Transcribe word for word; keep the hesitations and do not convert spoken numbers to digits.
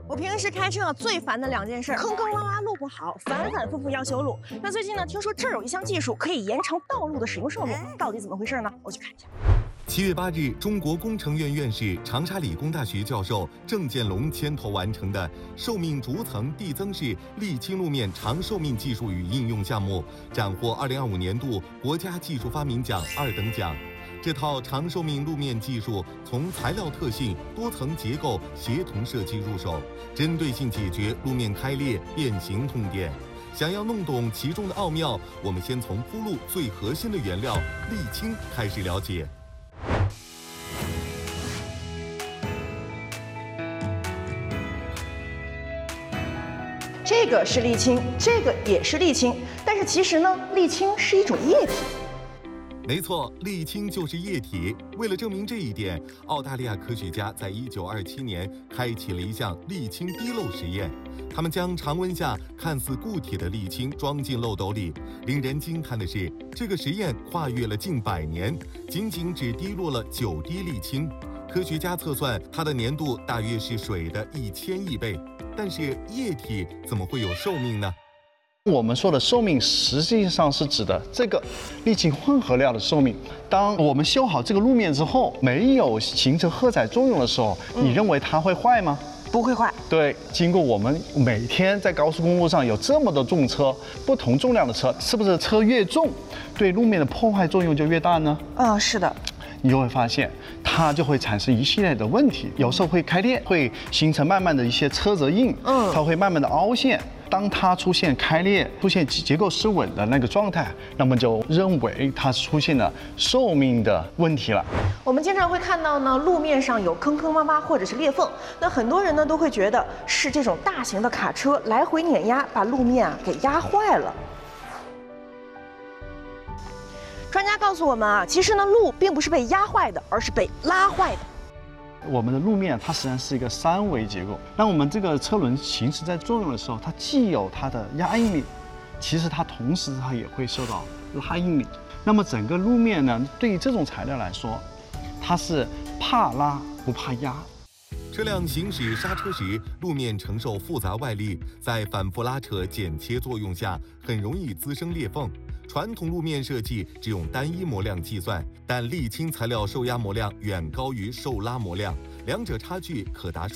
我平时开车最烦的两件事，坑坑洼洼路不好，反反复复要修路。那最近呢，听说这儿有一项技术可以延长道路的使用寿命，到底怎么回事呢？我去看一下。 七月八日，中国工程院院士、长沙理工大学教授郑建龙牵头完成的寿命逐层递增式沥青路面长寿命技术与应用项目，斩获二零二五年度国家技术发明奖二等奖。这套长寿命路面技术从材料特性、多层结构协同设计入手，针对性解决路面开裂、变形痛点。想要弄懂其中的奥妙，我们先从铺路最核心的原料沥青开始了解。 这个是沥青，这个也是沥青，但是其实呢，沥青是一种液体。 没错，沥青就是液体。为了证明这一点，澳大利亚科学家在一九二七年开启了一项沥青滴漏实验。他们将常温下看似固体的沥青装进漏斗里。令人惊叹的是，这个实验跨越了近百年，仅仅只滴落了九滴沥青。科学家测算，它的粘度大约是水的一千亿倍。但是液体怎么会有寿命呢？ 我们说的寿命实际上是指的这个沥青混合料的寿命。当我们修好这个路面之后，没有形成荷载作用的时候，嗯、你认为它会坏吗？ 不会坏。 对，经过我们每天在高速公路上有这么多重车，不同重量的车，是不是车越重，对路面的破坏作用就越大呢？ 嗯，是的。 你就会发现，它就会产生一系列的问题，有时候会开裂，会形成慢慢的一些车辙印，嗯，它会慢慢的凹陷。当它出现开裂、出现结构失稳的那个状态，那么就认为它出现了寿命的问题了。 我们经常会看到呢，路面上有坑坑洼洼或者是裂缝，那很多人呢都会觉得是这种大型的卡车来回碾压，把路面啊给压坏了。专家告诉我们啊，其实呢，路并不是被压坏的，而是被拉坏的。 我们的路面它实际上是一个三维结构，那我们这个车轮行驶在作用的时候，它既有它的压应力，其实它同时它也会受到拉应力。那么整个路面呢，对于这种材料来说，它是怕拉不怕压。 车辆行驶刹车时，路面承受复杂外力，在反复拉扯、剪切作用下，很容易滋生裂缝。传统路面设计只用单一模量计算，但沥青材料受压模量远高于受拉模量，两者差距可达数